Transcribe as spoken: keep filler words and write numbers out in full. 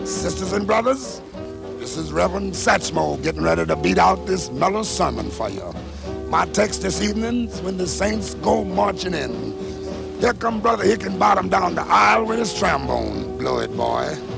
Sisters and brothers, this is Reverend Satchmo getting ready to beat out this mellow sermon for you. My text this evening is when the saints go marching in. Here come Brother Hickenbottom down the aisle with his trombone. Blow it, boy.